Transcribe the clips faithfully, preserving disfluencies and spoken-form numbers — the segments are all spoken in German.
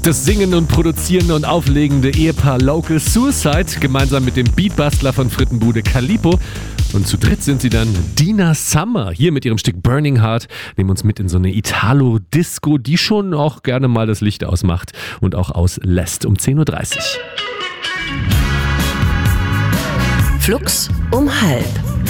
Das singende und produzierende und auflegende Ehepaar Local Suicide gemeinsam mit dem Beatbastler von Frittenbude Calipo. Und zu dritt sind sie dann Dina Summer, hier mit ihrem Stück Burning Heart, nehmen uns mit in so eine Italo-Disco, die schon auch gerne mal das Licht ausmacht und auch auslässt um zehn Uhr dreißig. Flux um halb.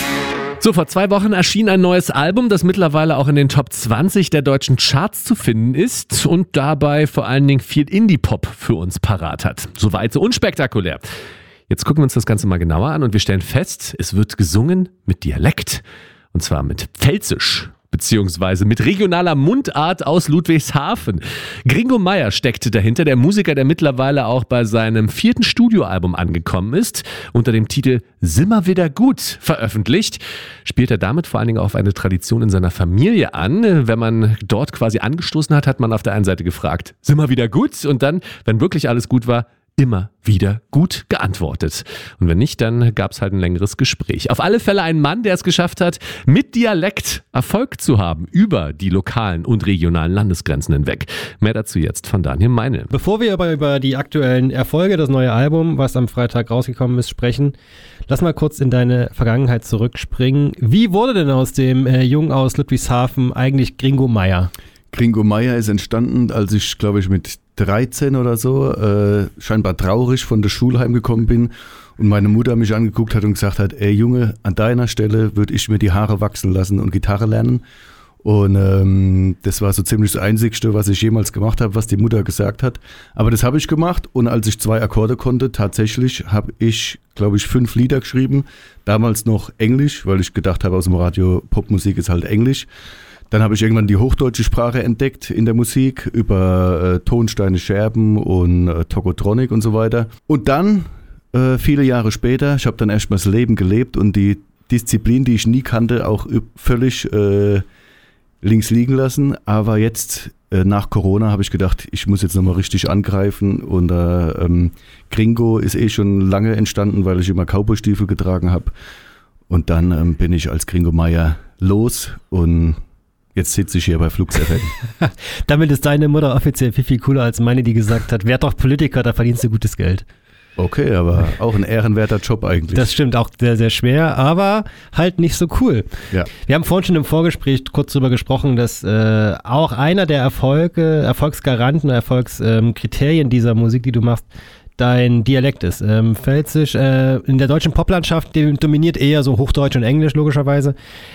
So, vor zwei Wochen erschien ein neues Album, das mittlerweile auch in den Top zwanzig der deutschen Charts zu finden ist und dabei vor allen Dingen viel Indie-Pop für uns parat hat. Soweit so unspektakulär. Jetzt gucken wir uns das Ganze mal genauer an und wir stellen fest, es wird gesungen mit Dialekt und zwar mit Pfälzisch. Beziehungsweise mit regionaler Mundart aus Ludwigshafen. Gringo Meier steckte dahinter, der Musiker, der mittlerweile auch bei seinem vierten Studioalbum angekommen ist, unter dem Titel Simmer wieder gut veröffentlicht, spielt er damit vor allen Dingen auf eine Tradition in seiner Familie an. Wenn man dort quasi angestoßen hat, hat man auf der einen Seite gefragt, Simmer wieder gut? Und dann, wenn wirklich alles gut war, immer wieder gut geantwortet. Und wenn nicht, dann gab es halt ein längeres Gespräch. Auf alle Fälle ein Mann, der es geschafft hat, mit Dialekt Erfolg zu haben über die lokalen und regionalen Landesgrenzen hinweg. Mehr dazu jetzt von Daniel Meinl. Bevor wir aber über die aktuellen Erfolge, das neue Album, was am Freitag rausgekommen ist, sprechen, lass mal kurz in deine Vergangenheit zurückspringen. Wie wurde denn aus dem äh, Jungen aus Ludwigshafen eigentlich Gringo Meier? Gringo Meier ist entstanden, als ich, glaube ich, mit dreizehn oder so äh, scheinbar traurig von der Schule heimgekommen bin und meine Mutter mich angeguckt hat und gesagt hat, ey Junge, an deiner Stelle würde ich mir die Haare wachsen lassen und Gitarre lernen. Und ähm, das war so ziemlich das Einzigste, was ich jemals gemacht habe, was die Mutter gesagt hat. Aber das habe ich gemacht und als ich zwei Akkorde konnte, tatsächlich habe ich, glaube ich, fünf Lieder geschrieben. Damals noch Englisch, weil ich gedacht habe, aus dem Radio Popmusik ist halt Englisch. Dann habe ich irgendwann die hochdeutsche Sprache entdeckt in der Musik über äh, Tonsteine Scherben und äh, Tokotronic und so weiter. Und dann, äh, viele Jahre später, ich habe dann erstmal das Leben gelebt und die Disziplin, die ich nie kannte, auch völlig äh, links liegen lassen. Aber jetzt, äh, nach Corona, habe ich gedacht, ich muss jetzt nochmal richtig angreifen. Und äh, ähm, Gringo ist eh schon lange entstanden, weil ich immer Cowboystiefel getragen habe. Und dann ähm, bin ich als Gringo Meier los und jetzt sitze ich hier bei Flux F M. Damit ist deine Mutter offiziell viel, viel cooler als meine, die gesagt hat, werd doch Politiker, da verdienst du gutes Geld. Okay, aber auch ein ehrenwerter Job eigentlich. Das stimmt, auch sehr, sehr schwer, aber halt nicht so cool. Ja. Wir haben vorhin schon im Vorgespräch kurz darüber gesprochen, dass äh, auch einer der Erfolge, Erfolgsgaranten, Erfolgskriterien ähm, dieser Musik, die du machst, dein Dialekt ist. Ähm, Pfälzisch, äh, in der deutschen Poplandschaft dominiert eher so Hochdeutsch und Englisch logischerweise.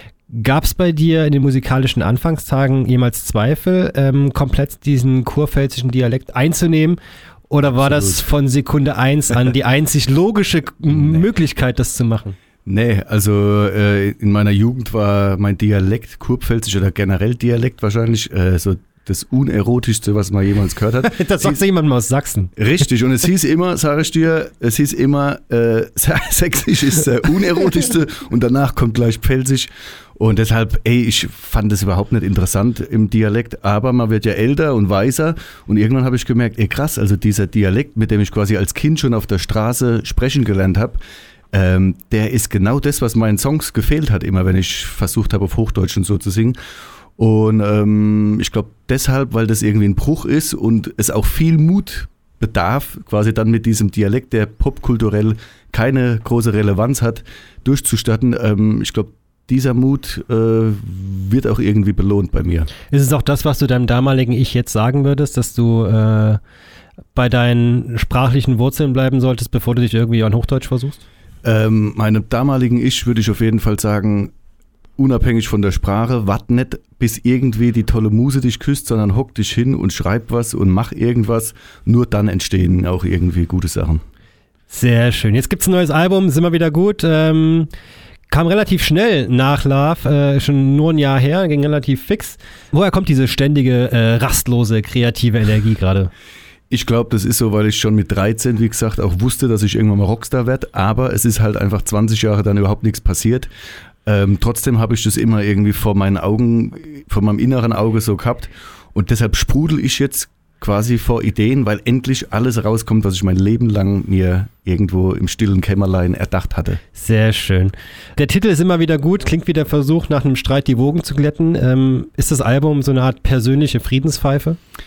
Gab es bei dir in den musikalischen Anfangstagen jemals Zweifel, ähm, komplett diesen kurpfälzischen Dialekt einzunehmen? Oder war Absolut. Das von Sekunde eins an die einzig logische nee. Möglichkeit, das zu machen? Nee, also äh, in meiner Jugend war mein Dialekt, kurpfälzisch oder generell Dialekt wahrscheinlich äh, so das Unerotischste, was man jemals gehört hat. Das sagt jemand mal aus Sachsen. Richtig, und es hieß immer, sage ich dir, es hieß immer, äh, Sächsisch ist der Unerotischste und danach kommt gleich Pfälzisch. Und deshalb, ey, ich fand das überhaupt nicht interessant im Dialekt, aber man wird ja älter und weiser und irgendwann habe ich gemerkt, ey krass, also dieser Dialekt, mit dem ich quasi als Kind schon auf der Straße sprechen gelernt habe, ähm, der ist genau das, was meinen Songs gefehlt hat, immer wenn ich versucht habe, auf Hochdeutsch und so zu singen. Und ähm, ich glaube deshalb, weil das irgendwie ein Bruch ist und es auch viel Mut bedarf, quasi dann mit diesem Dialekt, der popkulturell keine große Relevanz hat, durchzustatten. Ähm, ich glaube, dieser Mut äh, wird auch irgendwie belohnt bei mir. Ist es auch das, was du deinem damaligen Ich jetzt sagen würdest, dass du äh, bei deinen sprachlichen Wurzeln bleiben solltest, bevor du dich irgendwie an Hochdeutsch versuchst? Ähm, meinem damaligen Ich würde ich auf jeden Fall sagen, unabhängig von der Sprache, wart nicht, bis irgendwie die tolle Muse dich küsst, sondern hock dich hin und schreib was und mach irgendwas. Nur dann entstehen auch irgendwie gute Sachen. Sehr schön. Jetzt gibt's ein neues Album, sind wir wieder gut. Ähm, kam relativ schnell nach Love, äh, schon nur ein Jahr her, ging relativ fix. Woher kommt diese ständige, äh, rastlose, kreative Energie gerade? Ich glaube, das ist so, weil ich schon mit dreizehn, wie gesagt, auch wusste, dass ich irgendwann mal Rockstar werde. Aber es ist halt einfach zwanzig Jahre dann überhaupt nichts passiert. Ähm, trotzdem habe ich das immer irgendwie vor meinen Augen, vor meinem inneren Auge so gehabt und deshalb sprudel ich jetzt quasi vor Ideen, weil endlich alles rauskommt, was ich mein Leben lang mir irgendwo im stillen Kämmerlein erdacht hatte. Sehr schön. Der Titel ist immer wieder gut, klingt wie der Versuch, nach einem Streit die Wogen zu glätten. Ähm, ist das Album so eine Art persönliche Friedenspfeife?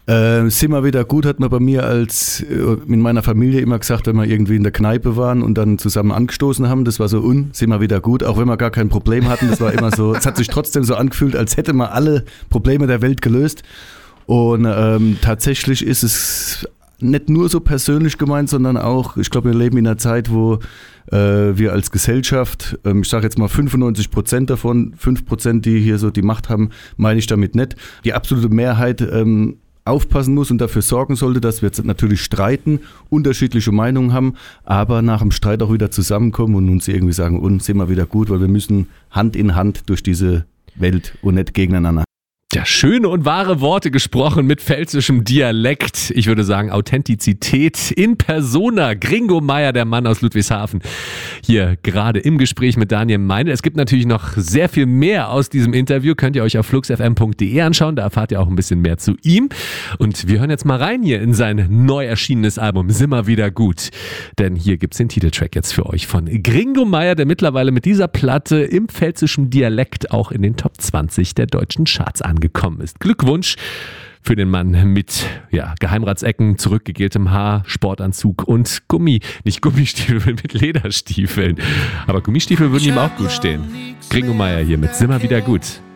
Äh, sind wir wieder gut, hat man bei mir als äh, in meiner Familie immer gesagt, wenn wir irgendwie in der Kneipe waren und dann zusammen angestoßen haben, das war so, un, sind wir wieder gut, auch wenn wir gar kein Problem hatten, das war immer so, es hat sich trotzdem so angefühlt, als hätte man alle Probleme der Welt gelöst. Und ähm, tatsächlich ist es nicht nur so persönlich gemeint, sondern auch, ich glaube, wir leben in einer Zeit, wo äh, wir als Gesellschaft, ähm, ich sage jetzt mal fünfundneunzig Prozent davon, fünf Prozent, die hier so die Macht haben, meine ich damit nicht, die absolute Mehrheit ähm, aufpassen muss und dafür sorgen sollte, dass wir jetzt natürlich streiten, unterschiedliche Meinungen haben, aber nach dem Streit auch wieder zusammenkommen und uns irgendwie sagen, uns sind wir wieder gut, weil wir müssen Hand in Hand durch diese Welt und nicht gegeneinander. Ja, schöne und wahre Worte gesprochen mit pfälzischem Dialekt. Ich würde sagen Authentizität in persona. Gringo Meier, der Mann aus Ludwigshafen, hier gerade im Gespräch mit Daniel Meine. Es gibt natürlich noch sehr viel mehr aus diesem Interview. Könnt ihr euch auf flux f m punkt d e anschauen. Da erfahrt ihr auch ein bisschen mehr zu ihm. Und wir hören jetzt mal rein hier in sein neu erschienenes Album Simmer wieder gut. Denn hier gibt's den Titeltrack jetzt für euch von Gringo Meier, der mittlerweile mit dieser Platte im pfälzischen Dialekt auch in den Top zwanzig der deutschen Charts angekommen ist. Glückwunsch für den Mann mit ja, Geheimratsecken, zurückgegeltem Haar, Sportanzug und Gummi. Nicht Gummistiefel, mit Lederstiefeln. Aber Gummistiefel würden ihm auch gut stehen. Gringo Meier hier mit Simmer wieder gut.